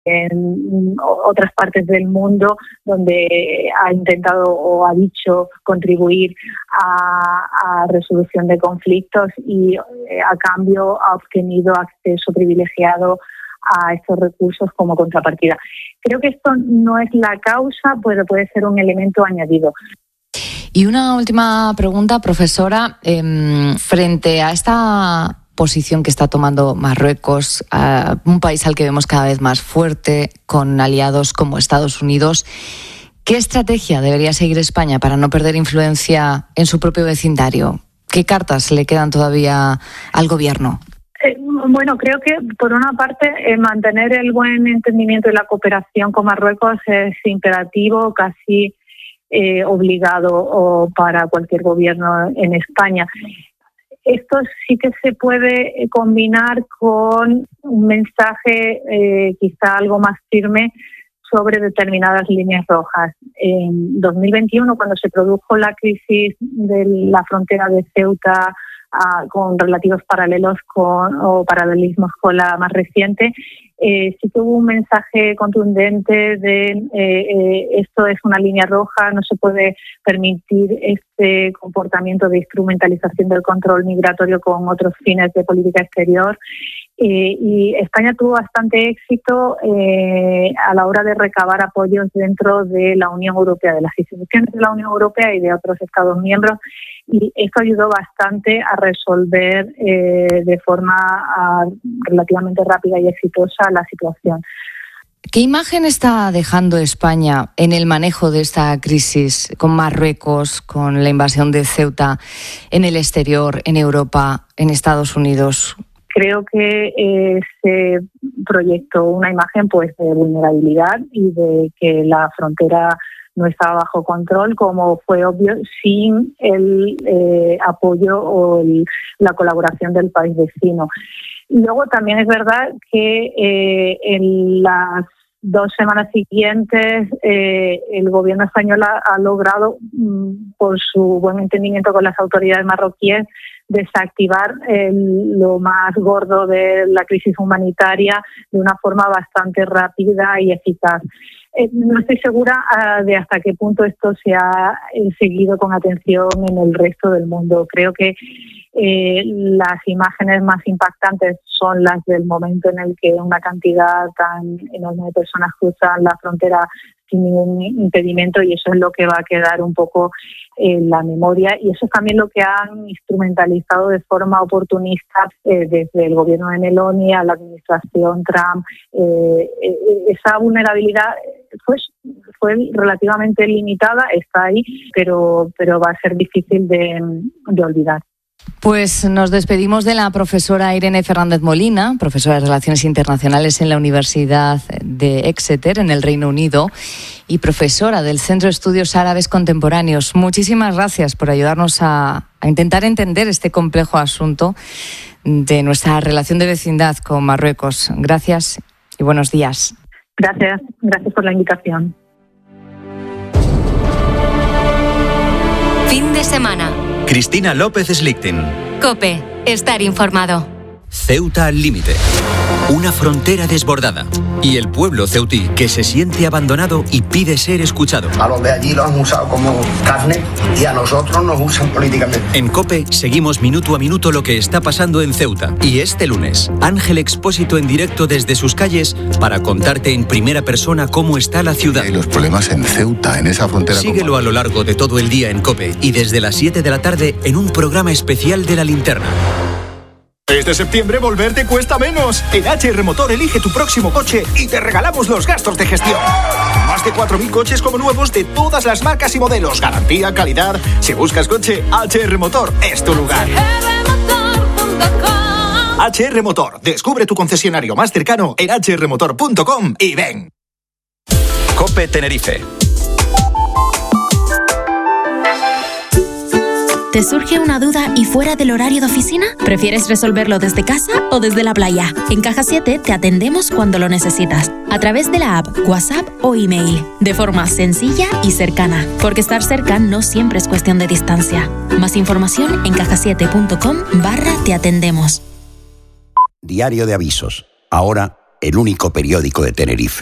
en otras partes del mundo donde ha intentado o ha dicho contribuir a resolución de conflictos y a cambio ha obtenido acceso privilegiado a estos recursos como contrapartida. Creo que esto no es la causa, pero puede ser un elemento añadido. Y una última pregunta, profesora. Frente a esta posición que está tomando Marruecos, un país al que vemos cada vez más fuerte, con aliados como Estados Unidos, ¿qué estrategia debería seguir España para no perder influencia en su propio vecindario? ¿Qué cartas le quedan todavía al gobierno? Bueno, creo que por una parte mantener el buen entendimiento y la cooperación con Marruecos es imperativo, casi obligado para cualquier gobierno en España. Esto sí que se puede combinar con un mensaje quizá algo más firme sobre determinadas líneas rojas. En 2021, cuando se produjo la crisis de la frontera de Ceuta con relativos paralelismos con la más reciente, sí que hubo un mensaje contundente de esto es una línea roja, no se puede permitir este comportamiento de instrumentalización del control migratorio con otros fines de política exterior. Y España tuvo bastante éxito a la hora de recabar apoyos dentro de la Unión Europea, de las instituciones de la Unión Europea y de otros Estados miembros, y esto ayudó bastante a resolver de forma relativamente rápida y exitosa la situación. ¿Qué imagen está dejando España en el manejo de esta crisis con Marruecos, con la invasión de Ceuta, en el exterior, en Europa, en Estados Unidos? Creo que se proyectó una imagen pues de vulnerabilidad y de que la frontera no estaba bajo control, como fue obvio, sin el apoyo o la colaboración del país vecino. Luego también es verdad que en las 2 semanas siguientes el gobierno español ha logrado, por su buen entendimiento con las autoridades marroquíes, desactivar lo más gordo de la crisis humanitaria de una forma bastante rápida y eficaz. No estoy segura de hasta qué punto esto se ha seguido con atención en el resto del mundo. Creo que las imágenes más impactantes son las del momento en el que una cantidad tan enorme de personas cruzan la frontera sin ningún impedimento, y eso es lo que va a quedar un poco en la memoria, y eso es también lo que han instrumentalizado de forma oportunista desde el gobierno de Meloni a la administración Trump. Esa vulnerabilidad fue relativamente limitada, está ahí, pero va a ser difícil de olvidar. Pues nos despedimos de la profesora Irene Fernández Molina, profesora de Relaciones Internacionales en la Universidad de Exeter, en el Reino Unido, y profesora del Centro de Estudios Árabes Contemporáneos. Muchísimas gracias por ayudarnos a intentar entender este complejo asunto de nuestra relación de vecindad con Marruecos. Gracias y buenos días. Gracias por la invitación. Fin de semana. Cristina López Slichting. COPE. Estar informado. Ceuta al límite. Una frontera desbordada. Y el pueblo ceutí que se siente abandonado y pide ser escuchado. A los de allí los han usado como carne y a nosotros nos usan políticamente. En COPE seguimos minuto a minuto lo que está pasando en Ceuta. Y este lunes, Ángel Expósito en directo desde sus calles para contarte en primera persona cómo está la ciudad. Los problemas en Ceuta, en esa frontera. Síguelo a lo largo de todo el día en COPE y desde las 7 de la tarde en un programa especial de La Linterna. Este septiembre volverte cuesta menos. En HR Motor elige tu próximo coche y te regalamos los gastos de gestión. Más de 4.000 coches como nuevos de todas las marcas y modelos. Garantía, calidad. Si buscas coche, HR Motor es tu lugar. HR Motor. Descubre tu concesionario más cercano en hrmotor.com y ven. COPE Tenerife. ¿Te surge una duda y fuera del horario de oficina? ¿Prefieres resolverlo desde casa o desde la playa? En Caja 7 te atendemos cuando lo necesitas, a través de la app, WhatsApp o email, de forma sencilla y cercana, porque estar cerca no siempre es cuestión de distancia. Más información en cajasiete.com/te atendemos. Diario de avisos. Ahora, el único periódico de Tenerife.